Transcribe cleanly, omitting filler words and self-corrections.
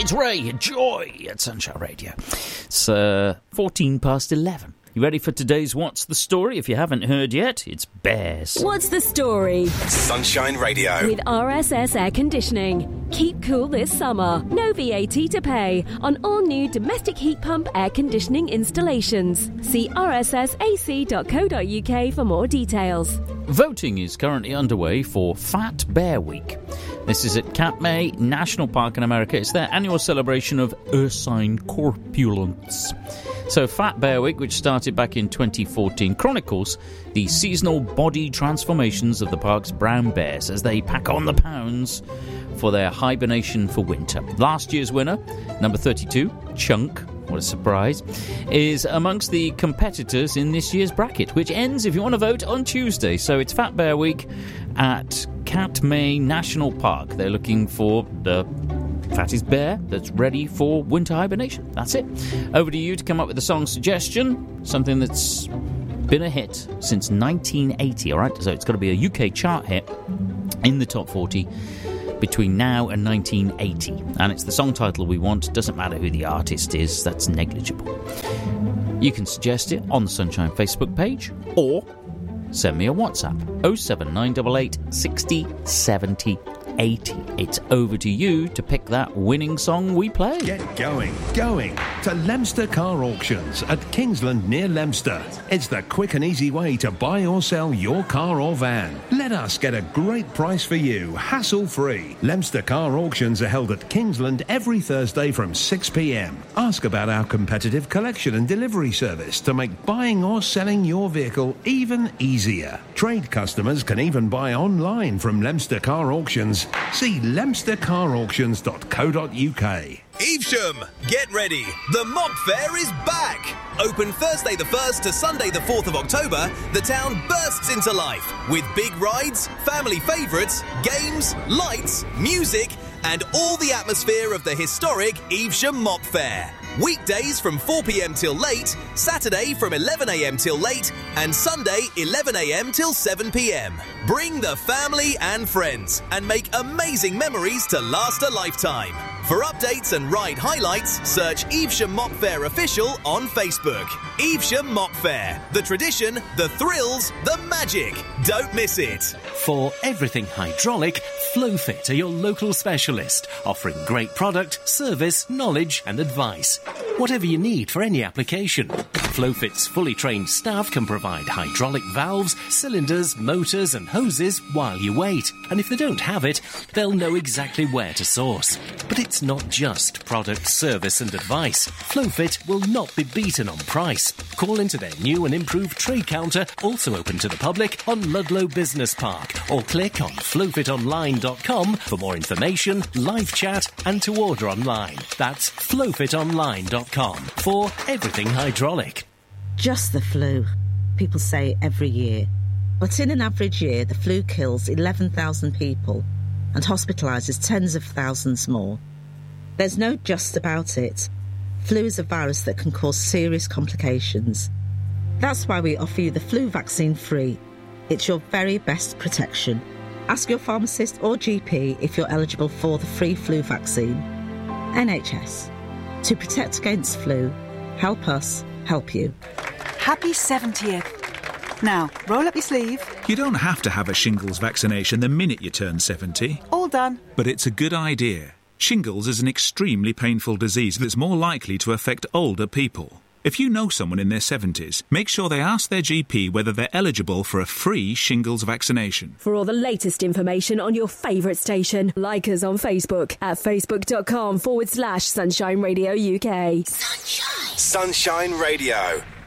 It's Ray, Joy at Sunshine Radio. It's 14 past 11. You ready for today's What's the Story? If you haven't heard yet, it's bears. What's the story? Sunshine Radio. With RSS Air Conditioning. Keep cool this summer. No VAT to pay on all new domestic heat pump air conditioning installations. See rssac.co.uk for more details. Voting is currently underway for Fat Bear Week. This is at Katmai National Park in America. It's their annual celebration of ursine corpulence. So Fat Bear Week, which started back in 2014, chronicles the seasonal body transformations of the park's brown bears as they pack on the pounds for their hibernation for winter. Last year's winner, number 32, Chunk, what a surprise, is amongst the competitors in this year's bracket, which ends, if you want to vote, on Tuesday. So it's Fat Bear Week at Katmai National Park. They're looking for the fattest bear that's ready for winter hibernation. That's it. Over to you to come up with a song suggestion, something that's been a hit since 1980, all right? So it's got to be a UK chart hit in the top 40 between now and 1980. And it's the song title we want. Doesn't matter who the artist is, that's negligible. You can suggest it on the Sunshine Facebook page or send me a WhatsApp 07988 60 70 80. It's over to you to pick that winning song we play. Get going to Leominster Car Auctions at Kingsland near Leominster. It's the quick and easy way to buy or sell your car or van. Let us get a great price for you, hassle-free. Leominster Car Auctions are held at Kingsland every Thursday from 6 p.m. Ask about our competitive collection and delivery service to make buying or selling your vehicle even easier. Trade customers can even buy online from Leominster Car Auctions. See leominstercarauctions.co.uk. Evesham, get ready. The Mop Fair is back. Open Thursday the 1st to Sunday the 4th of October, the town bursts into life with big rides, family favourites, games, lights, music, and all the atmosphere of the historic Evesham Mop Fair. Weekdays from 4 p.m. till late, Saturday from 11 a.m. till late, and Sunday 11 a.m. till 7 p.m. Bring the family and friends and make amazing memories to last a lifetime. For updates and ride highlights, search Evesham Mop Fair Official on Facebook. Evesham Mop Fair. The tradition, the thrills, the magic. Don't miss it. For everything hydraulic, Flowfit are your local specialist, offering great product, service, knowledge and advice. Whatever you need for any application. Flowfit's fully trained staff can provide hydraulic valves, cylinders, motors and hoses while you wait. And if they don't have it, they'll know exactly where to source. But it's not just product, service and advice. Flowfit will not be beaten on price. Call into their new and improved trade counter, also open to the public, on Ludlow Business Park, or click on flowfitonline.com for more information, live chat and to order online. That's flowfitonline.com for everything hydraulic. Just the flu, people say every year. But in an average year, the flu kills 11,000 people and hospitalises tens of thousands more. There's no just about it. Flu is a virus that can cause serious complications. That's why we offer you the flu vaccine free. It's your very best protection. Ask your pharmacist or GP if you're eligible for the free flu vaccine. NHS. To protect against flu, help us help you. Happy 70th. Now, roll up your sleeve. You don't have to have a shingles vaccination the minute you turn 70. All done. But it's a good idea. Shingles is an extremely painful disease that's more likely to affect older people. If you know someone in their 70s, make sure they ask their GP whether they're eligible for a free shingles vaccination. For all the latest information on your favourite station, like us on Facebook at facebook.com/Sunshine Radio UK. Sunshine Radio.